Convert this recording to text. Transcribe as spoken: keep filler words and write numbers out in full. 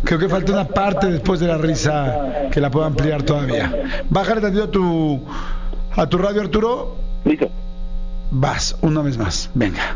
Creo que falta una parte después de la risa que la puedo ampliar todavía. Bájale tantito a tu, a tu radio, Arturo. Listo. Vas, una vez más. Venga.